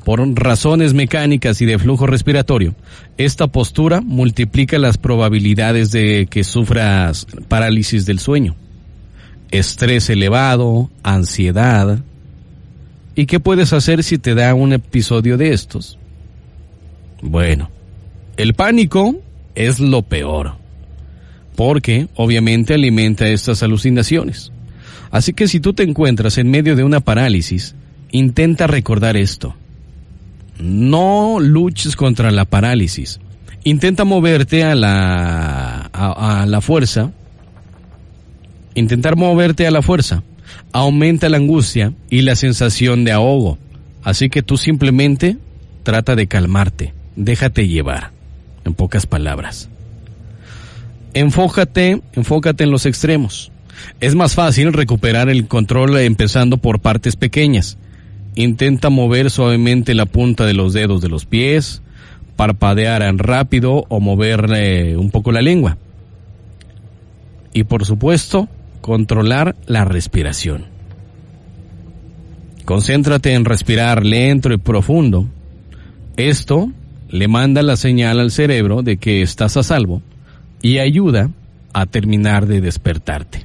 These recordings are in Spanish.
Por razones mecánicas y de flujo respiratorio, esta postura multiplica las probabilidades de que sufras parálisis del sueño, estrés elevado, ansiedad. ¿Y qué puedes hacer si te da un episodio de estos? Bueno, el pánico es lo peor, porque obviamente alimenta estas alucinaciones. Así que si tú te encuentras en medio de una parálisis, intenta recordar esto. No luches contra la parálisis. Intenta moverte a la fuerza. Intentar moverte a la fuerza aumenta la angustia y la sensación de ahogo. Así que tú simplemente trata de calmarte. Déjate llevar. En pocas palabras. Enfócate en los extremos. Es más fácil recuperar el control empezando por partes pequeñas. Intenta mover suavemente la punta de los dedos de los pies, parpadear rápido o mover un poco la lengua. Y por supuesto, controlar la respiración. Concéntrate en respirar lento y profundo. Esto le manda la señal al cerebro de que estás a salvo y ayuda a terminar de despertarte.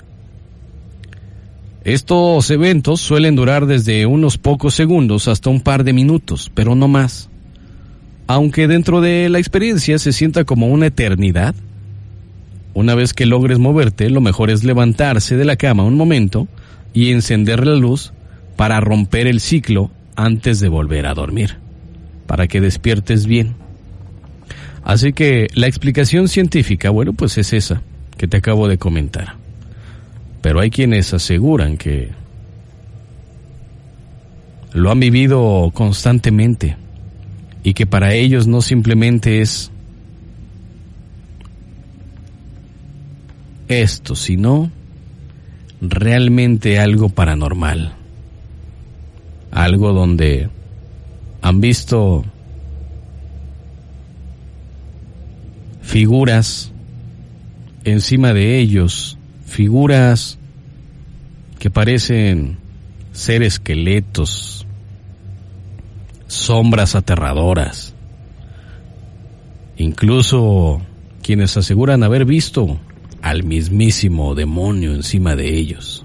Estos eventos suelen durar desde unos pocos segundos hasta un par de minutos, pero no más. Aunque dentro de la experiencia se sienta como una eternidad, una vez que logres moverte, lo mejor es levantarse de la cama un momento y encender la luz para romper el ciclo antes de volver a dormir, para que despiertes bien. Así que la explicación científica, bueno, pues es esa que te acabo de comentar. Pero hay quienes aseguran que lo han vivido constantemente y que para ellos no simplemente es esto, sino realmente algo paranormal. Algo donde han visto figuras encima de ellos, figuras que parecen ser esqueletos, sombras aterradoras, incluso quienes aseguran haber visto al mismísimo demonio encima de ellos.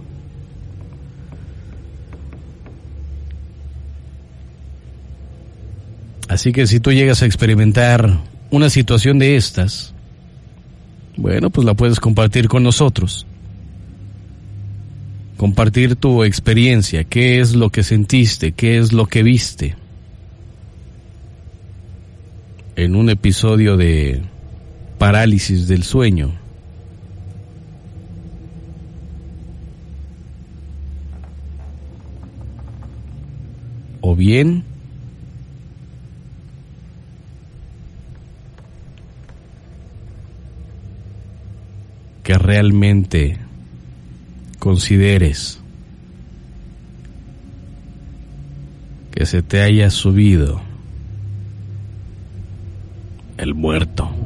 Así que si tú llegas a experimentar una situación de estas, bueno, pues la puedes compartir con nosotros. Compartir tu experiencia, qué es lo que sentiste, qué es lo que viste en un episodio de parálisis del sueño. O bien que realmente consideres que se te haya subido el muerto.